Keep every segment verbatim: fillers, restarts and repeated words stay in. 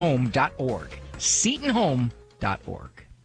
home dot org. seton home dot org.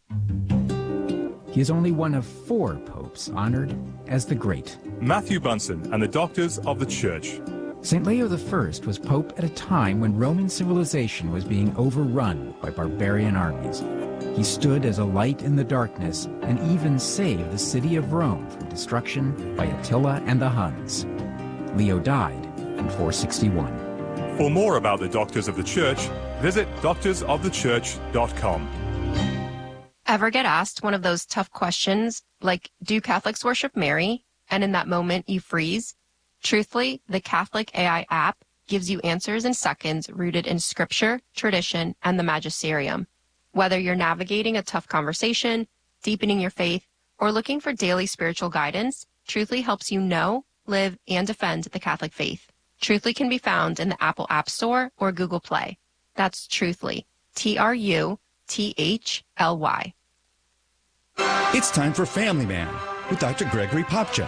He is only one of four popes honored as the Great. Matthew Bunsen and the Doctors of the Church. Saint Leo the First was pope at a time when Roman civilization was being overrun by barbarian armies. He stood as a light in the darkness and even saved the city of Rome from destruction by Attila and the Huns. Leo died in four sixty-one. For more about the Doctors of the Church, visit doctors of the church dot com. Ever get asked one of those tough questions, like, do Catholics worship Mary? And in that moment, you freeze? Truthfully, the Catholic A I app gives you answers in seconds rooted in scripture, tradition, and the magisterium. Whether you're navigating a tough conversation, deepening your faith, or looking for daily spiritual guidance, Truthly helps you know, live, and defend the Catholic faith. Truthly can be found in the Apple App Store or Google Play. That's Truthly. T R U T H L Y. It's time for Family Man with Doctor Gregory Popcak.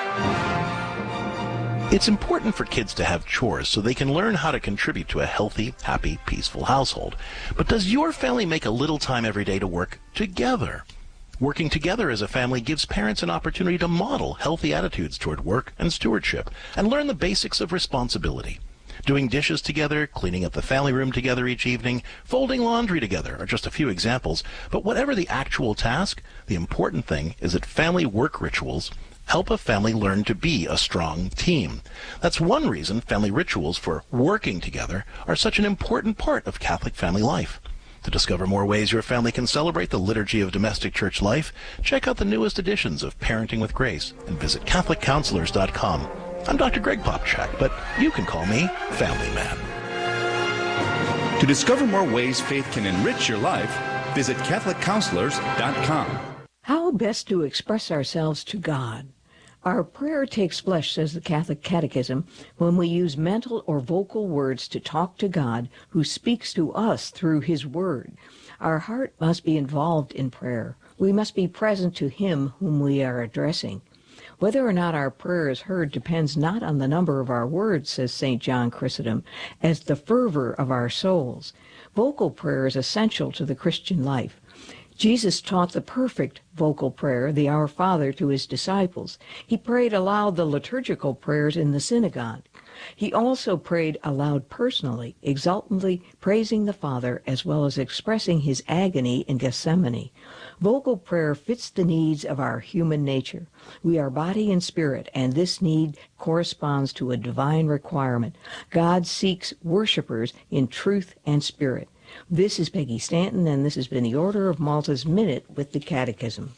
It's important for kids to have chores so they can learn how to contribute to a healthy, happy, peaceful household. But does your family make a little time every day to work together? Working together as a family gives parents an opportunity to model healthy attitudes toward work and stewardship and learn the basics of responsibility. Doing dishes together, cleaning up the family room together each evening, folding laundry together are just a few examples. But whatever the actual task, the important thing is that family work rituals help a family learn to be a strong team. That's one reason family rituals for working together are such an important part of Catholic family life. To discover more ways your family can celebrate the liturgy of domestic church life, check out the newest editions of Parenting with Grace and visit Catholic Counselors dot com. I'm Doctor Greg Popcak, but you can call me Family Man. To discover more ways faith can enrich your life, visit Catholic Counselors dot com. How best to express ourselves to God? Our prayer takes flesh, says the Catholic Catechism, when we use mental or vocal words to talk to God, who speaks to us through his word. Our heart must be involved in prayer. We must be present to him whom we are addressing. Whether or not our prayer is heard depends not on the number of our words, says Saint John Chrysostom, as the fervor of our souls. Vocal prayer is essential to the Christian life. Jesus taught the perfect vocal prayer, the Our Father, to his disciples. He prayed aloud the liturgical prayers in the synagogue. He also prayed aloud personally, exultantly praising the Father as well as expressing his agony in Gethsemane. Vocal prayer fits the needs of our human nature. We are body and spirit, and this need corresponds to a divine requirement. God seeks worshipers in truth and spirit. This is Peggy Stanton, and this has been the Order of Malta's Minute with the Catechism.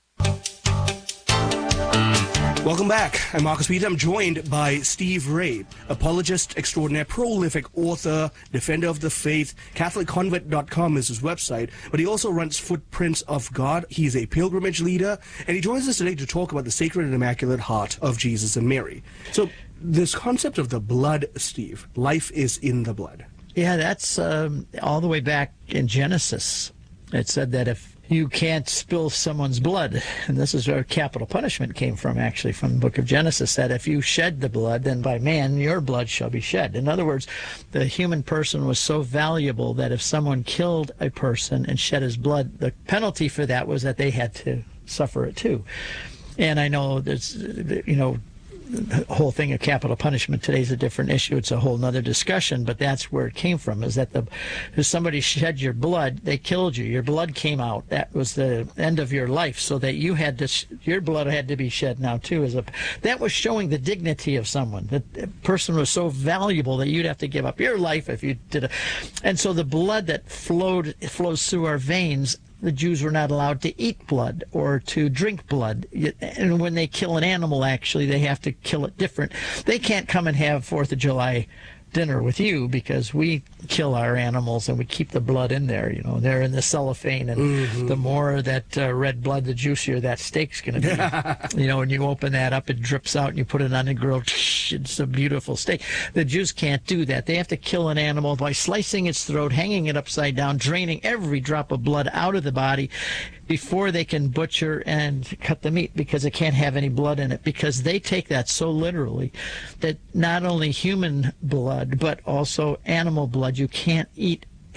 Welcome back. I'm Marcus Peter. I'm joined by Steve Ray, apologist extraordinaire, prolific author, defender of the faith. Catholic Convert dot com is his website, but he also runs Footprints of God. He's a pilgrimage leader, and he joins us today to talk about the Sacred and Immaculate Heart of Jesus and Mary. So this concept of the blood, Steve, life is in the blood. Yeah, that's um, all the way back in Genesis. It said that if you can't spill someone's blood, and this is where capital punishment came from, actually, from the book of Genesis, that if you shed the blood, then by man your blood shall be shed. In other words, the human person was so valuable that if someone killed a person and shed his blood, the penalty for that was that they had to suffer it too. And I know there's, you know, the whole thing of capital punishment today is a different issue. It's a whole nother discussion, but that's where it came from, is that the if somebody shed your blood, they killed you. Your blood came out. That was the end of your life, so that you had to, your blood had to be shed now too. As a, that was showing the dignity of someone. The person was so valuable that you'd have to give up your life if you did it. And so the blood that flowed flows through our veins, the Jews were not allowed to eat blood or to drink blood. And when they kill an animal, actually, they have to kill it different. They can't come and have Fourth of July dinner with you because we kill our animals and we keep the blood in there. You know, they're in the cellophane, and mm-hmm. the more that uh, red blood, the juicier that steak's going to be. You know, when you open that up, it drips out and you put it on the grill. It's a beautiful steak. The Jews can't do that. They have to kill an animal by slicing its throat, hanging it upside down, draining every drop of blood out of the body before they can butcher and cut the meat, because it can't have any blood in it, because they take that so literally that not only human blood but also animal blood, you can't eat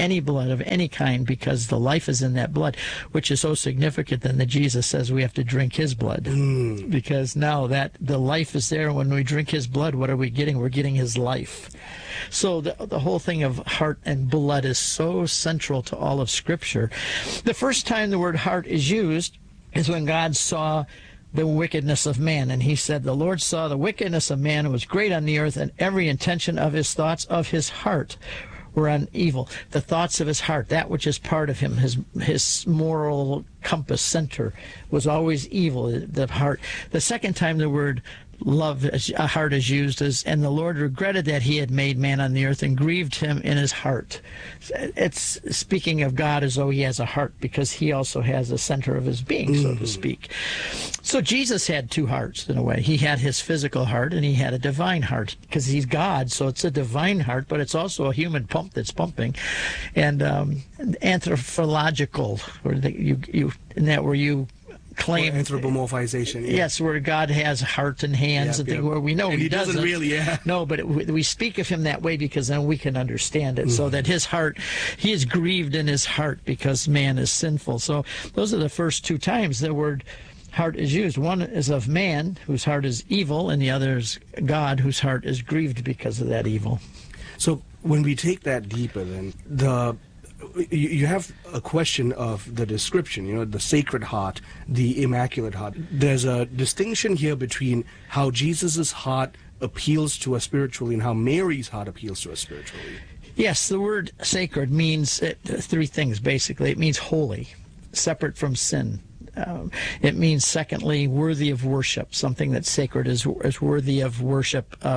any blood of any kind, because the life is in that blood, which is so significant then that Jesus says we have to drink his blood. Mm. Because now that the life is there, when we drink his blood, what are we getting? We're getting his life. So the, the whole thing of heart and blood is so central to all of Scripture. The first time the word heart is used is when God saw the wickedness of man. And he said, the Lord saw the wickedness of man was great on the earth, and every intention of his thoughts of his heart were on evil. The thoughts of his heart, that which is part of him, his his moral compass center, was always evil, the heart. The second time the word love, a heart is used as, and the Lord regretted that he had made man on the earth and grieved him in his heart. It's speaking of God as though he has a heart, because he also has a center of his being, mm-hmm. so to speak. So Jesus had two hearts in a way. He had his physical heart and he had a divine heart, because he's God, so it's a divine heart, but it's also a human pump that's pumping. And um, anthropological, or the, you, you, in that where you claim anthropomorphization. Yeah. Yes, where God has heart and hands, yeah, and things, yeah. where we know and he, he doesn't, doesn't really. Yeah. No, but it, we speak of him that way because then we can understand it. Mm. So that his heart, he is grieved in his heart because man is sinful. So those are the first two times the word heart is used. One is of man, whose heart is evil, and the other is God, whose heart is grieved because of that evil. So when we take that deeper, then the you have a question of the description, you know, the sacred heart, the immaculate heart. There's a distinction here between how Jesus's heart appeals to us spiritually and how Mary's heart appeals to us spiritually. Yes, the word sacred means uh, three things, basically. It means holy, separate from sin. Um, it means, secondly, worthy of worship. Something that's sacred is, is worthy of worship. Uh,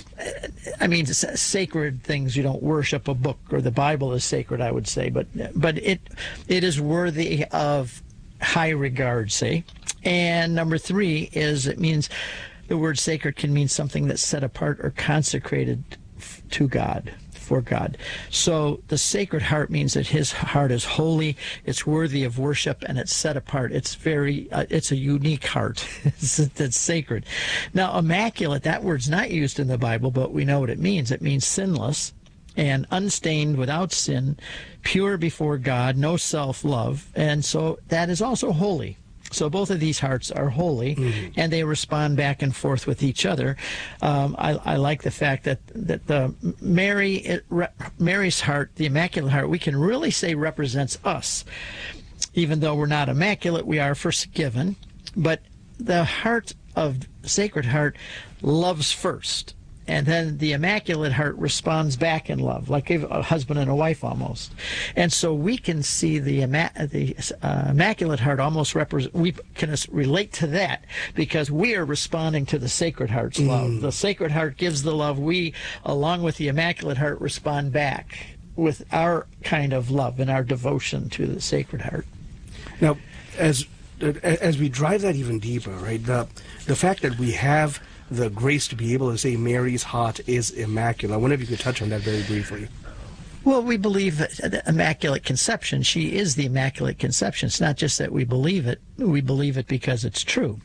I mean, sacred things, you don't worship a book, or the Bible is sacred, I would say, but but it it is worthy of high regard, say. And number three is, it means, the word sacred can mean something that's set apart or consecrated to God. For God. So the Sacred Heart means that his heart is holy, it's worthy of worship, and it's set apart. It's very, uh, it's a unique heart that's sacred. Now, immaculate, that word's not used in the Bible, but we know what it means. It means sinless and unstained, without sin, pure before God, no self-love, and so that is also holy. So both of these hearts are holy, mm-hmm. and they respond back and forth with each other. Um, I, I like the fact that that the Mary, it, re, Mary's heart, the Immaculate Heart, we can really say represents us. Even though we're not immaculate, we are forgiven. But the heart of Sacred Heart loves first. And then the Immaculate Heart responds back in love, like a husband and a wife almost. And so we can see the, the uh, Immaculate Heart almost represent, we can relate to that because we are responding to the Sacred Heart's mm. love. The Sacred Heart gives the love. We, along with the Immaculate Heart, respond back with our kind of love and our devotion to the Sacred Heart. Now, as as we drive that even deeper, right, the the fact that we have the grace to be able to say Mary's heart is immaculate. I wonder if you could touch on that very briefly. Well, we believe the Immaculate Conception. She is the Immaculate Conception. It's not just that we believe it. We believe it because it's true.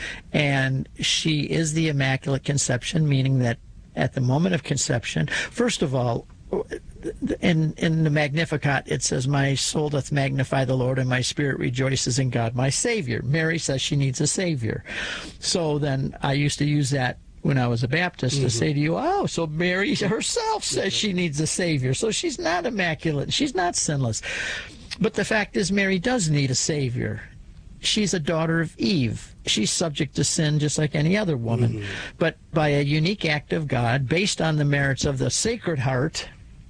And she is the Immaculate Conception, meaning that at the moment of conception, first of all, in in the Magnificat, it says, my soul doth magnify the Lord, and my spirit rejoices in God, my Savior. Mary says she needs a Savior. So then I used to use that when I was a Baptist mm-hmm. to say to you, oh, so Mary herself says she needs a Savior. So she's not immaculate. She's not sinless. But the fact is, Mary does need a Savior. She's a daughter of Eve. She's subject to sin just like any other woman. Mm-hmm. But by a unique act of God, based on the merits of the Sacred Heart,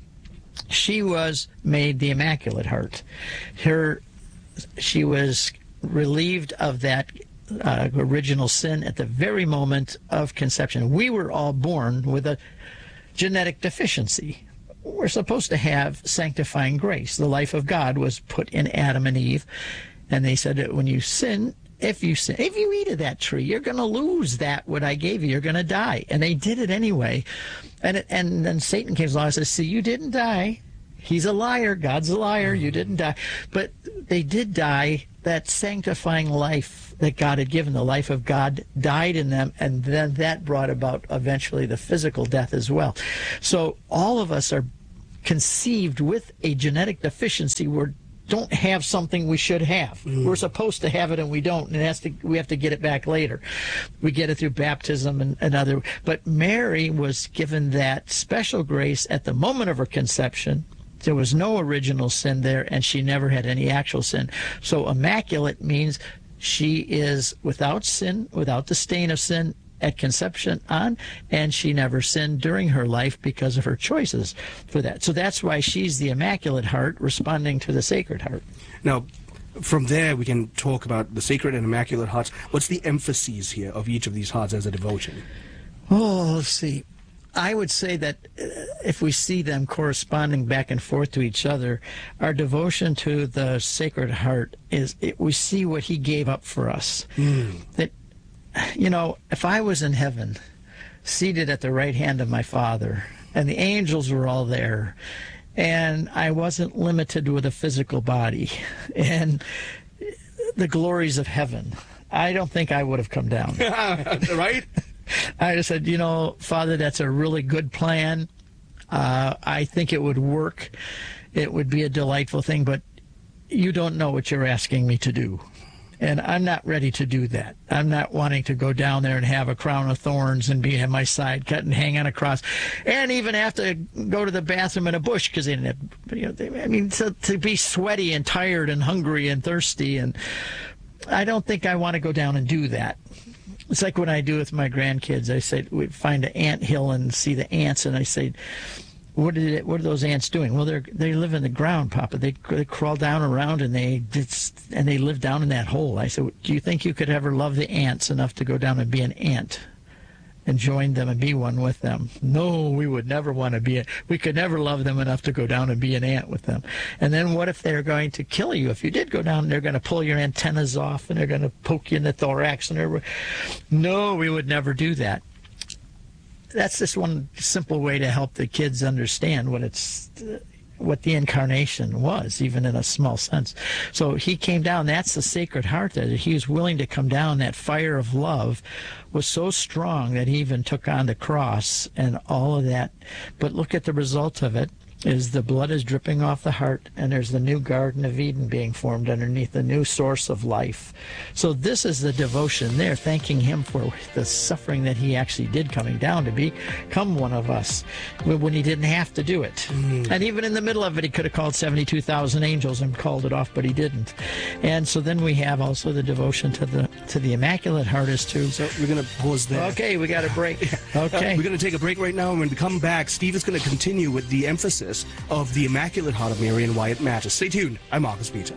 she was made the Immaculate Heart. Her, she was relieved of that uh, original sin at the very moment of conception. We were all born with a genetic deficiency. We're supposed to have sanctifying grace. The life of God was put in Adam and Eve, and they said that when you sin, if you sin, if you eat of that tree, you're going to lose that what I gave you. You're going to die. And they did it anyway. And it, and then Satan came along and says, see, you didn't die. He's a liar. God's a liar. You didn't die. But they did die. That sanctifying life that God had given, the life of God, died in them, and then that brought about eventually the physical death as well. So all of us are conceived with a genetic deficiency. We're don't have something we should have. Mm. We're supposed to have it and we don't, and it has to, we have to get it back later. We get it through baptism and, and other. But Mary was given that special grace at the moment of her conception. There was no original sin there, and she never had any actual sin. So immaculate means she is without sin, without the stain of sin at conception on, and she never sinned during her life because of her choices for that. So that's why she's the Immaculate Heart responding to the Sacred Heart. Now, from there, we can talk about the Sacred and Immaculate Hearts. What's the emphases here of each of these hearts as a devotion? Oh, let's see. I would say that if we see them corresponding back and forth to each other, our devotion to the Sacred Heart is, it, we see what he gave up for us. Mm. That, you know, if I was in heaven, seated at the right hand of my Father, and the angels were all there, and I wasn't limited with a physical body, and the glories of heaven, I don't think I would have come down. Right? I just said, you know, Father, that's a really good plan. Uh, I think it would work. It would be a delightful thing, but you don't know what you're asking me to do. And I'm not ready to do that. I'm not wanting to go down there and have a crown of thorns and be at my side cut and hang on a cross, and even have to go to the bathroom in a bush because they didn't have, you know, they, I mean, to, to be sweaty and tired and hungry and thirsty. And I don't think I want to go down and do that. It's like when I do with my grandkids. I say, we find an ant hill and see the ants, and I say, What did it, what are those ants doing? Well, they they live in the ground, Papa. They they crawl down around and they and they live down in that hole. I said, do you think you could ever love the ants enough to go down and be an ant and join them and be one with them? No, we would never want to be. A, we could never love them enough to go down and be an ant with them. And then what if they're going to kill you? If you did go down, they're going to pull your antennas off and they're going to poke you in the thorax. And they're, no, we would never do that. That's just one simple way to help the kids understand what it's, what the incarnation was, even in a small sense. So he came down. That's the Sacred Heart, that he was willing to come down. That fire of love was so strong that he even took on the cross and all of that. But look at the result of it. Is the blood is dripping off the heart, and there's the new Garden of Eden being formed underneath, the new source of life. So this is the devotion there, thanking him for the suffering that he actually did coming down to become one of us when he didn't have to do it. Mm. And even in the middle of it, he could have called seventy-two thousand angels and called it off, but he didn't. And so then we have also the devotion to the to the Immaculate Heart is too. So we're going to pause there. Okay, we got a break. Okay. Uh, we're going to take a break right now, and when we come back, Steve is going to continue with the emphasis of the Immaculate Heart of Mary and why it matters. Stay tuned. I'm Marcus Peter.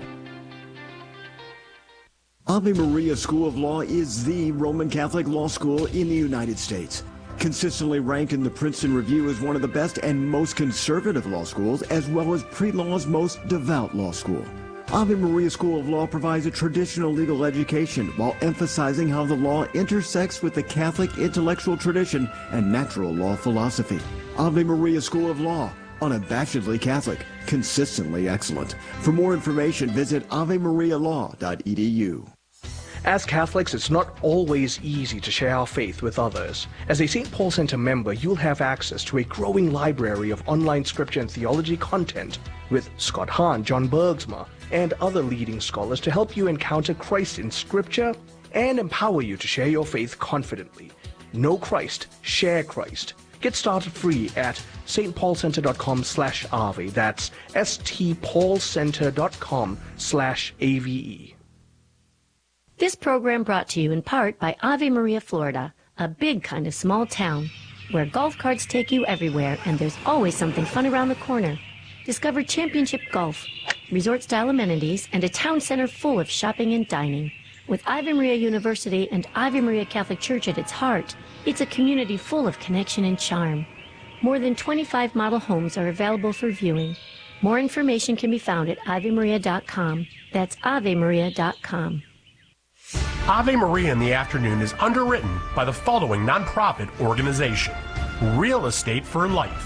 Ave Maria School of Law is the Roman Catholic law school in the United States. Consistently ranked in the Princeton Review as one of the best and most conservative law schools, as well as pre-law's most devout law school. Ave Maria School of Law provides a traditional legal education while emphasizing how the law intersects with the Catholic intellectual tradition and natural law philosophy. Ave Maria School of Law, unabashedly Catholic, consistently excellent. For more information, visit ave maria law dot e d u. As Catholics, it's not always easy to share our faith with others. As a Saint Paul Center member, you'll have access to a growing library of online scripture and theology content with Scott Hahn, John Bergsma, and other leading scholars to help you encounter Christ in scripture and empower you to share your faith confidently. Know Christ, share Christ. Get started free at s t paul center dot com slash ave. That's s t paul center dot com slash A V E. This program brought to you in part by Ave Maria, Florida, a big kind of small town where golf carts take you everywhere and there's always something fun around the corner. Discover championship golf, resort-style amenities, and a town center full of shopping and dining. With Ave Maria University and Ave Maria Catholic Church at its heart, it's a community full of connection and charm. More than twenty-five model homes are available for viewing. More information can be found at ave maria dot com. That's ave maria dot com. Ave Maria in the Afternoon is underwritten by the following nonprofit organization: Real Estate for Life,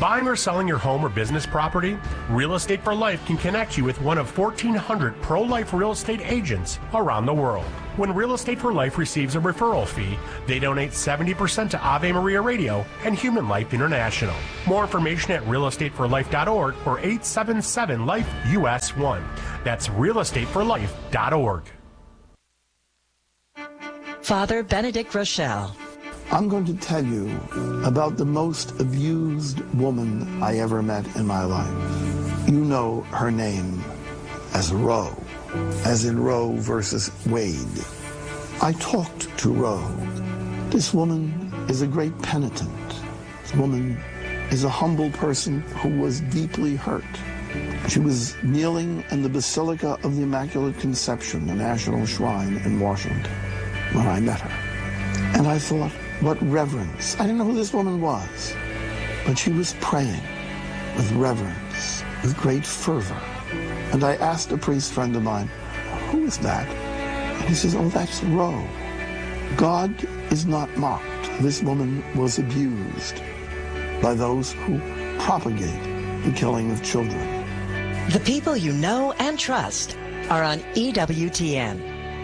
Buying or selling your home or business property? Real Estate for Life can connect you with one of fourteen hundred pro-life real estate agents around the world. When Real Estate for Life receives a referral fee, they donate seventy percent to Ave Maria Radio and Human Life International. More information at real estate for life dot org or eight seven seven life U S one. That's real estate for life dot org. Father Benedict Rochelle. I'm going to tell you about the most abused woman I ever met in my life. You know her name as Roe, as in Roe versus Wade. I talked to Roe. This woman is a great penitent. This woman is a humble person who was deeply hurt. She was kneeling in the Basilica of the Immaculate Conception, the National Shrine in Washington, when I met her. And I thought, what reverence. I didn't know who this woman was, but she was praying with reverence, with great fervor. And I asked a priest friend of mine, who is that? And he says, oh, that's Roe. God is not mocked. This woman was abused by those who propagate the killing of children. The people you know and trust are on E W T N.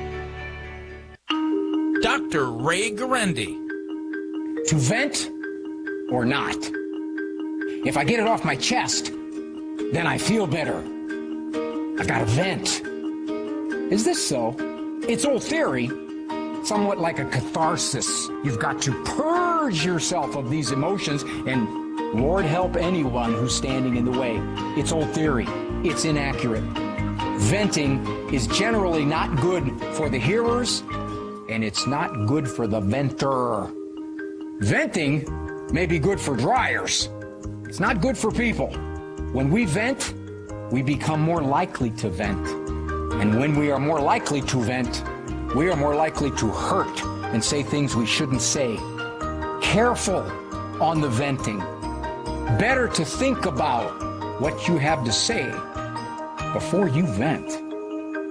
Doctor Ray Guarendi. To vent or not? If I get it off my chest, then I feel better. I gotta vent. Is this so? It's old theory, somewhat like a catharsis. You've got to purge yourself of these emotions, and Lord help anyone who's standing in the way. It's old theory. It's inaccurate. Venting is generally not good for the hearers, and it's not good for the venter. Venting may be good for dryers. It's not good for people. When we vent, we become more likely to vent. And when we are more likely to vent, we are more likely to hurt and say things we shouldn't say. Careful on the venting. Better to think about what you have to say before you vent.